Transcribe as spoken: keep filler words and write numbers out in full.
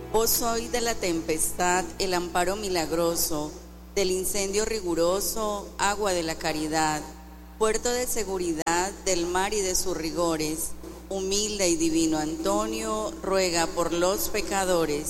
Vos sois de la tempestad el amparo milagroso, del incendio riguroso, agua de la caridad, puerto de seguridad del mar y de sus rigores. Humilde y divino Antonio, ruega por los pecadores,